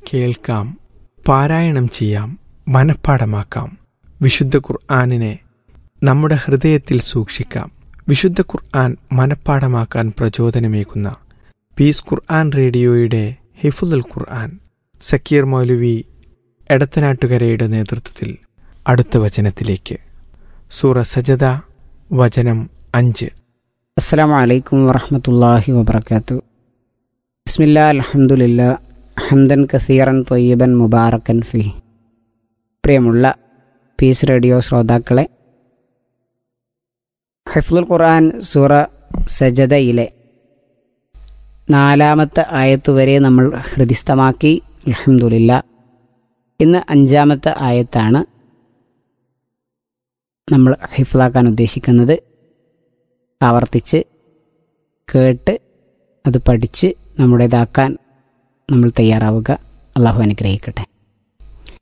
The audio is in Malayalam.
കേൾക്കാം, പാരായണം ചെയ്യാം, മനഃപ്പാഠമാക്കാം. വിശുദ്ധ ഖുർആനിനെ നമ്മുടെ ഹൃദയത്തിൽ സൂക്ഷിക്കാം. വിശുദ്ധ ഖുർആൻ മനഃപ്പാഠമാക്കാൻ പ്രചോദനമേകുന്ന പീസ് ഖുർആൻ റേഡിയോയുടെ ഹിഫ്ളുൽ ഖുർആൻ സക്കീർ മൗലവി എടത്തനാട്ടുകരയുടെ നേതൃത്വത്തിൽ അടുത്ത വചനത്തിലേക്ക്. സൂറ സജദ, വചനം 5. അസ്സലാമു അലൈക്കും വറഹ്മത്തുള്ളാഹി വബറകാതുഹു. ബിസ്മില്ലാഹിൽ അൽഹംദുലില്ലാ ഹംദൻ കസീറൻ ത്വയ്യിബൻ മുബാറക്കൻ ഫീഹി. പ്രിയമുള്ള പീസ് റേഡിയോ ശ്രോതാക്കളെ, ഹിഫ്ളുൽ ഖുർആൻ സൂറ സജദയിലെ 4-ാമത്തെ ആയത്ത് വരെ നമ്മൾ ഹൃദിസ്ഥമാക്കി. അൽഹംദുലില്ലാ, ഇന്ന് 5-ാമത്തെ ആയത്താണ് നമ്മൾ ഹിഫ്ളാക്കാൻ ഉദ്ദേശിക്കുന്നത്. ആവർത്തിച്ച് കേട്ട് അത് പഠിച്ച് നമ്മുടേതാക്കാൻ നമ്മൾ തയ്യാറാവുക. അള്ളാഹു അനുഗ്രഹിക്കട്ടെ.